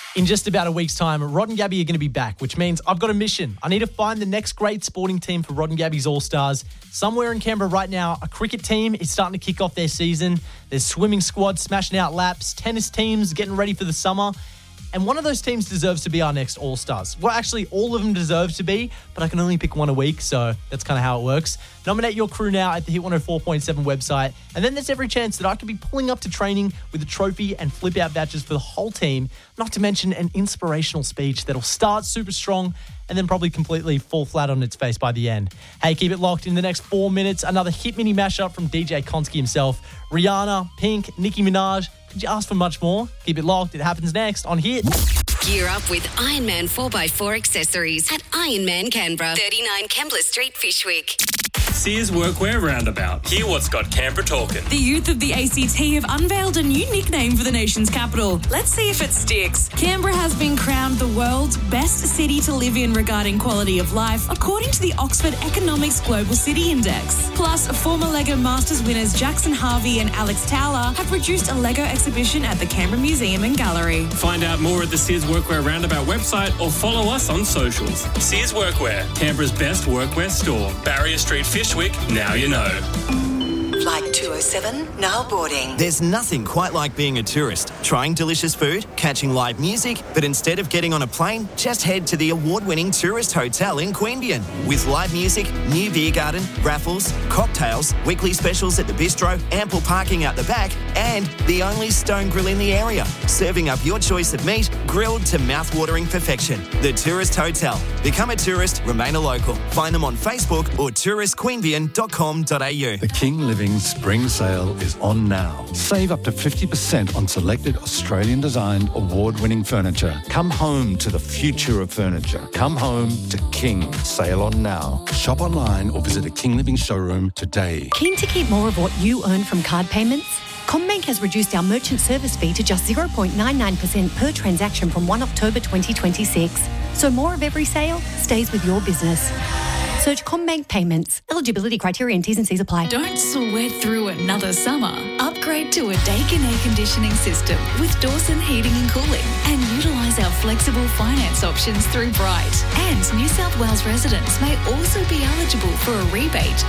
In just about a week's time, Rod and Gabby are going to be back, which means I've got a mission. I need to find the next great sporting team for Rod and Gabby's All-Stars. Somewhere in Canberra right now, a cricket team is starting to kick off their season. There's swimming squads smashing out laps, tennis teams getting ready for the summer. And one of those teams deserves to be our next All-Stars. Well, actually, all of them deserve to be, but I can only pick one a week, so that's kind of how it works. Nominate your crew now at the Hit 104.7 website, and then there's every chance that I could be pulling up to training with a trophy and flip-out vouchers for the whole team, not to mention an inspirational speech that'll start super strong and then probably completely fall flat on its face by the end. Hey, keep it locked. In the next 4 minutes, another hit mini mashup from DJ Konski himself. Rihanna, Pink, Nicki Minaj. Could you ask for much more? Keep it locked. It happens next on Hit. Gear up with Ironman 4x4 accessories at Ironman Canberra, 39 Kembla Street, Fishwick. Sears Workwear Roundabout. Hear what's got Canberra talking. The youth of the ACT have unveiled a new nickname for the nation's capital. Let's see if it sticks. Canberra has been crowned the world's best city to live in regarding quality of life, according to the Oxford Economics Global City Index. Plus, former LEGO Masters winners Jackson Harvey and Alex Towler have produced a LEGO exhibition at the Canberra Museum and Gallery. Find out more at the Sears Workwear Roundabout website or follow us on socials. Sears Workwear, Canberra's best workwear store. Barrier Street, Fishwick, now you know. Flight 207, now boarding. There's nothing quite like being a tourist. Trying delicious food, catching live music, but instead of getting on a plane, just head to the award-winning Tourist Hotel in Queanbeyan. With live music, new beer garden, raffles, cocktails, weekly specials at the bistro, ample parking out the back, and the only stone grill in the area, serving up your choice of meat, grilled to mouth-watering perfection. The Tourist Hotel. Become a tourist, remain a local. Find them on Facebook or touristqueanbeyan.com.au. The King Living Spring Sale is on now. Save up to 50% on selected Australian-designed, award-winning furniture. Come home to the future of furniture. Come home to King. Sale on now. Shop online or visit a King Living showroom today. Keen to keep more of what you earn from card payments? CommBank has reduced our merchant service fee to just 0.99% per transaction from 1 October 2026. So more of every sale stays with your business. Search CommBank Payments. Eligibility criteria and T's and C's apply. Don't sweat through another summer. Upgrade to a Daikin air conditioning system with Dawson Heating and Cooling and utilise our flexible finance options through Bright. And New South Wales residents may also be eligible for a rebate